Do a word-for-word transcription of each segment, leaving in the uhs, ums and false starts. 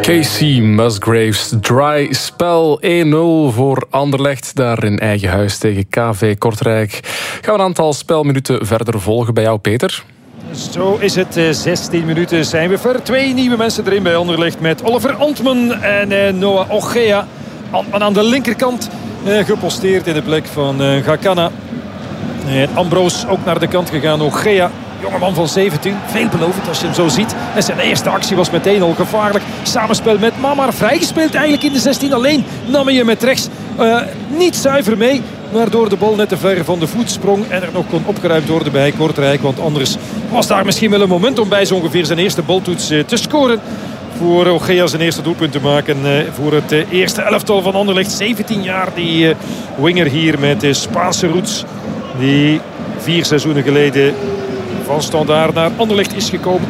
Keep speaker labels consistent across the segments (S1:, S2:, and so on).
S1: Casey Musgraves, dry spell één nul voor Anderlecht. Daar in eigen huis tegen K V Kortrijk. Gaan we een aantal spelminuten verder volgen bij jou, Peter?
S2: Zo is het. zestien minuten zijn we ver. Twee nieuwe mensen erin bij Anderlecht met Oliver Antman en Noah Ogea. Antman aan de linkerkant geposteerd in de plek van Gakana. En Ambroos ook naar de kant gegaan. Ogea, jongeman van zeventien, veelbelovend als je hem zo ziet. En zijn eerste actie was meteen al gevaarlijk. Samenspel met Mamar, vrijgespeeld eigenlijk in de zestien. Alleen nam hij je met rechts uh, niet zuiver mee. Waardoor de bal net te ver van de voet sprong. En er nog kon opgeruimd worden bij Kortrijk. Want anders was daar misschien wel een momentum bij zo ongeveer zijn eerste baltoets uh, te scoren. Voor Ogea zijn eerste doelpunt te maken. Uh, voor het uh, eerste elftal van Anderlecht. zeventien jaar die uh, winger hier met de Spaanse roots. Die vier seizoenen geleden van Standaard naar Anderlecht is gekomen.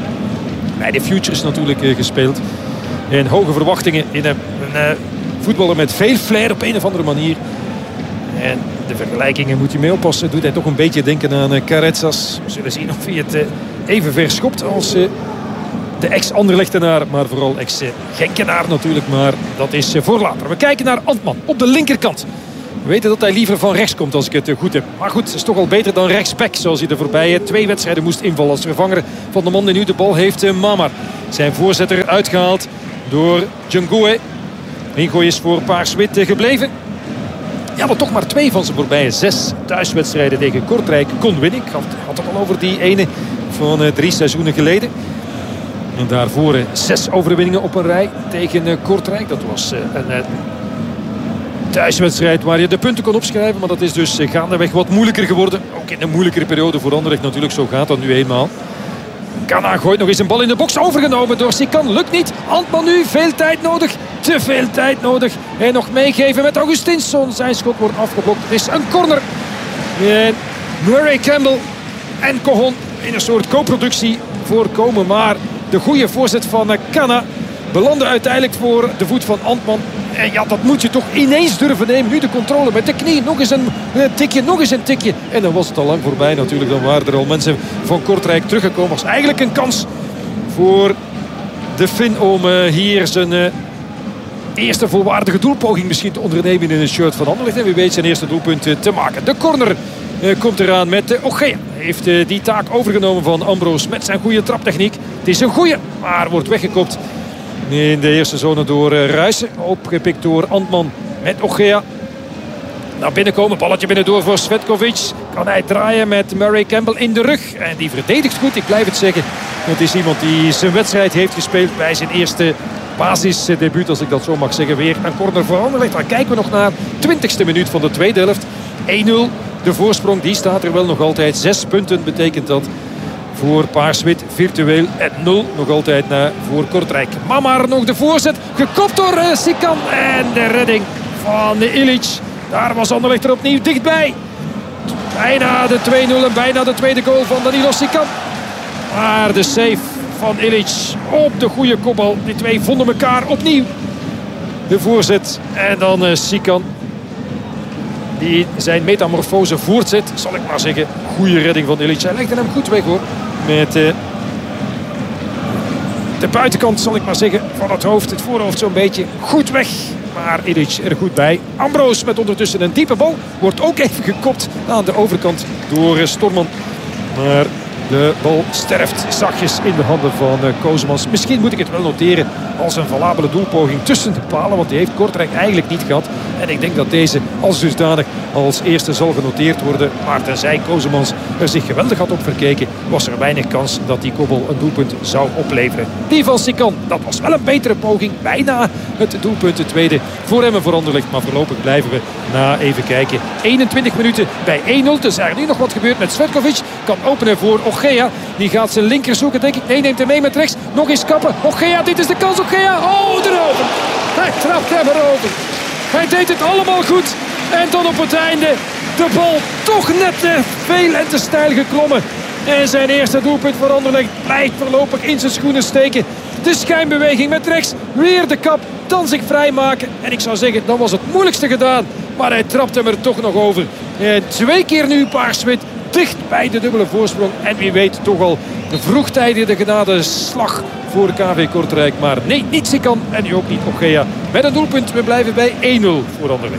S2: Bij de Futures natuurlijk uh, gespeeld. En hoge verwachtingen in een, een uh, voetballer met veel flair op een of andere manier. En de vergelijkingen moet je mee oppassen. Doet hij toch een beetje denken aan uh, Caretsas. We zullen zien of hij het uh, even verschopt als uh, de ex-Anderlechtenaar. Maar vooral ex-Genkenaar natuurlijk. Maar dat is uh, voor later. We kijken naar Antman op de linkerkant. We weten dat hij liever van rechts komt als ik het goed heb. Maar goed, het is toch al beter dan rechtsback. Zoals hij de voorbije twee wedstrijden moest invallen. Als vervanger van de man die nu de bal heeft, uh, Mamar. Zijn voorzetter uitgehaald door Djungue. Ingooi is voor Paars-Wit uh, gebleven. Ja, maar toch maar twee van zijn voorbije zes thuiswedstrijden tegen Kortrijk kon winnen. Ik had, had het al over die ene van uh, drie seizoenen geleden. En daarvoor uh, zes overwinningen op een rij tegen uh, Kortrijk. Dat was uh, een uh, thuiswedstrijd waar je de punten kon opschrijven. Maar dat is dus uh, gaandeweg wat moeilijker geworden. Ook in een moeilijkere periode voor Anderlecht natuurlijk. Zo gaat dat nu eenmaal. Kana gooit nog eens een bal in de box. Overgenomen door Sikan. Lukt niet. Antman nu. Veel tijd nodig. Te veel tijd nodig. En nog meegeven met Augustinsson. Zijn schot wordt afgeblokt. Het is een corner. En Murray Campbell en Cohon in een soort co-productie voorkomen. Maar de goede voorzet van Kana belandde uiteindelijk voor de voet van Antman. En ja, dat moet je toch ineens durven nemen. Nu de controle met de knie. Nog eens een tikje, nog eens een tikje. En dan was het al lang voorbij natuurlijk. Dan waren er al mensen van Kortrijk teruggekomen. Was eigenlijk een kans voor de Fin om uh, hier zijn uh, eerste volwaardige doelpoging misschien te ondernemen in een shirt van Anderlecht. En wie weet zijn eerste doelpunt uh, te maken. De corner uh, komt eraan met uh, Ogea. Heeft uh, die taak overgenomen van Ambroos met zijn goede traptechniek. Het is een goede, maar wordt weggekopt in de eerste zone door uh, Ruijsen. Opgepikt door Antman met Ogea. Naar binnen komen, balletje binnendoor voor Svetkovic. Kan hij draaien met Murray Campbell in de rug. En die verdedigt goed, ik blijf het zeggen. Het is iemand die zijn wedstrijd heeft gespeeld bij zijn eerste basisdebuut, als ik dat zo mag zeggen. Weer een corner voor Anderlecht. Dan kijken we nog naar twintigste minuut van de tweede helft. één nul. De voorsprong, die staat er wel nog altijd. Zes punten betekent dat voor Paars-Wit virtueel. En nul nog altijd naar voor Kortrijk. Mamar nog de voorzet. Gekopt door uh, Sikan. En de redding van de Ilic. Daar was Anderlecht er opnieuw dichtbij. Bijna de twee nul en bijna de tweede goal van Danilo Sikan. Maar de save van Ilic op de goede kopbal. Die twee vonden elkaar opnieuw. De voorzet. En dan uh, Sikan. Die zijn metamorfose voortzet, zal ik maar zeggen. Goede redding van Ilic. Hij legde hem goed weg hoor. Met uh, de buitenkant, zal ik maar zeggen, van het hoofd. Het voorhoofd zo'n beetje goed weg. Maar Ilic er goed bij. Ambroos met ondertussen een diepe bal. Wordt ook even gekopt aan de overkant door uh, Storman. Maar de bal sterft zachtjes in de handen van uh, Kozemans. Misschien moet ik het wel noteren als een valabele doelpoging tussen de palen. Want die heeft Kortrijk eigenlijk niet gehad. En ik denk dat deze als dusdanig als eerste zal genoteerd worden. Maar tenzij Kozemans er zich geweldig had op verkeken, was er weinig kans dat die kobbel een doelpunt zou opleveren. Die van Sikan, dat was wel een betere poging. Bijna het doelpunt, de tweede voor hem en voor Anderlecht. Maar voorlopig blijven we na even kijken. eenentwintig minuten bij één nul. Dus er nu nog wat gebeurt met Svetkovic. Kan openen voor Ogea. Die gaat zijn linker zoeken, denk ik. Nee, neemt hem mee met rechts. Nog eens kappen. Ogea, dit is de kans. Ogea, oh, erover. Hij trapt hem erover. Hij deed het allemaal goed. En dan op het einde de bal toch net te veel en te steil geklommen. En zijn eerste doelpunt voor Anderlecht blijft voorlopig in zijn schoenen steken. De schijnbeweging met rechts. Weer de kap. Dan zich vrijmaken. En ik zou zeggen, dan was het moeilijkste gedaan. Maar hij trapt hem er toch nog over. En twee keer nu Paars-Wit. dicht bij de dubbele voorsprong. En wie weet toch al vroegtijdig de genadeslag voor K V Kortrijk. Maar nee, niet Sikan en nu ook niet Ogea. Met een doelpunt, we blijven bij één nul voor Anderlecht.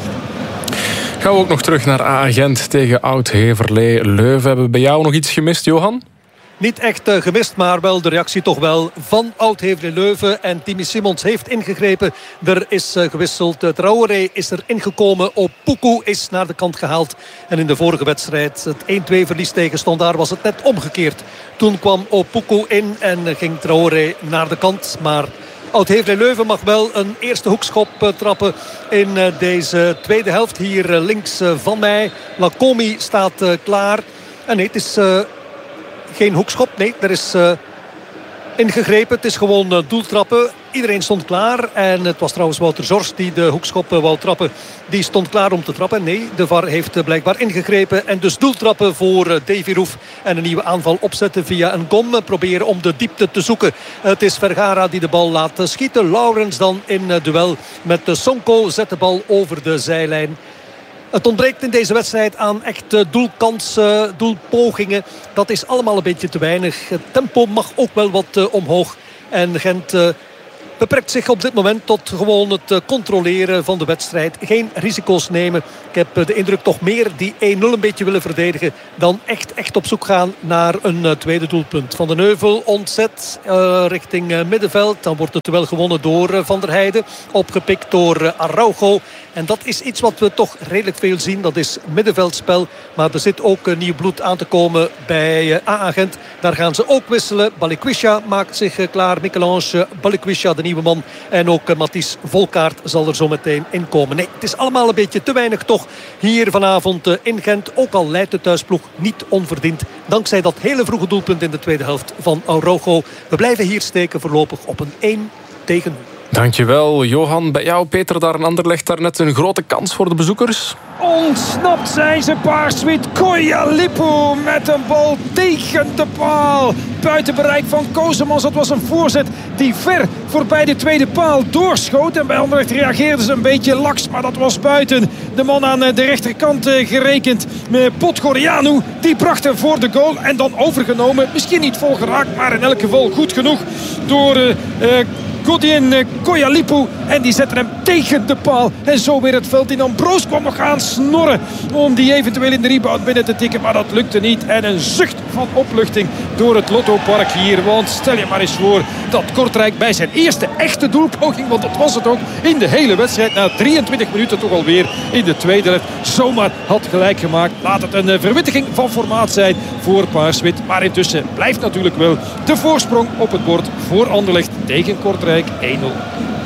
S1: Gaan we ook nog terug naar A Gent tegen Oud-Heverlee Leuven. Hebben we bij jou nog iets gemist, Johan?
S3: Niet echt uh, gemist, maar wel de reactie toch wel van Oud-Heverlee Leuven. En Timmy Simons heeft ingegrepen. Er is uh, gewisseld. Uh, Traoré is er ingekomen. Opoku is naar de kant gehaald. En in de vorige wedstrijd, het één twee verlies tegen Standaard, was het net omgekeerd. Toen kwam Opoku in en uh, ging Traoré naar de kant. Maar Oud-Heverlee Leuven mag wel een eerste hoekschop uh, trappen in uh, deze tweede helft. Hier uh, links uh, van mij. Lacomi staat uh, klaar. En nee, het is Uh, geen hoekschop, nee, er is uh, ingegrepen. Het is gewoon uh, doeltrappen. Iedereen stond klaar. En het was trouwens Wouter Zors die de hoekschop uh, wou trappen. Die stond klaar om te trappen. Nee, de V A R heeft uh, blijkbaar ingegrepen. En dus doeltrappen voor uh, Davy Roef. En een nieuwe aanval opzetten via een gom. Uh, proberen om de diepte te zoeken. Uh, het is Vergara die de bal laat uh, schieten. Laurens dan in uh, duel met uh, Sonko. Zet de bal over de zijlijn. Het ontbreekt in deze wedstrijd aan echt doelkansen, doelpogingen. Dat is allemaal een beetje te weinig. Het tempo mag ook wel wat uh, omhoog. En Gent uh, beperkt zich op dit moment tot gewoon het uh, controleren van de wedstrijd. Geen risico's nemen. Ik heb uh, de indruk toch meer die één nul een beetje willen verdedigen dan echt, echt op zoek gaan naar een uh, tweede doelpunt. Van den Heuvel ontzet uh, richting uh, middenveld. Dan wordt het wel gewonnen door uh, Van der Heijden. Opgepikt door uh, Araujo. En dat is iets wat we toch redelijk veel zien. Dat is middenveldspel. Maar er zit ook uh, nieuw bloed aan te komen bij uh, A A Gent. Daar gaan ze ook wisselen. Balikwisha maakt zich uh, klaar. Michelange Balikwisha, de nieuwe man. En ook uh, Matthijs Volkaert zal er zo meteen inkomen. Nee, het is allemaal een beetje te weinig toch hier vanavond uh, in Gent. Ook al leidt de thuisploeg niet onverdiend. Dankzij dat hele vroege doelpunt in de tweede helft van Araujo. We blijven hier steken voorlopig op een één tegen nul.
S1: Dankjewel, Johan. Bij jou, Peter, daar in Anderlecht daarnet een grote kans voor de bezoekers.
S2: Ontsnapt zijn ze, Paarswit. Koyalipu met een bal tegen de paal. Buiten bereik van Kozemans. Dat was een voorzet die ver voorbij de tweede paal doorschoot. En bij Anderlecht reageerden ze een beetje laks. Maar dat was buiten. De man aan de rechterkant gerekend. Podgorianu, die bracht hem voor de goal. En dan overgenomen. Misschien niet vol geraakt, maar in elk geval goed genoeg door Uh, uh, Godin Koyalipu. En die zetten hem tegen de paal. En zo weer het veld in. Ambroos kwam nog aan snorren om die eventueel in de rebound binnen te tikken. Maar dat lukte niet. En een zucht van opluchting door het Lottopark hier. Want stel je maar eens voor dat Kortrijk bij zijn eerste echte doelpoging, want dat was het ook in de hele wedstrijd, na drieëntwintig minuten toch alweer in de tweede helft, zomaar had gelijk gemaakt. Laat het een verwittiging van formaat zijn voor Paarswit. Maar intussen blijft natuurlijk wel de voorsprong op het bord voor Anderlecht tegen Kortrijk één nul.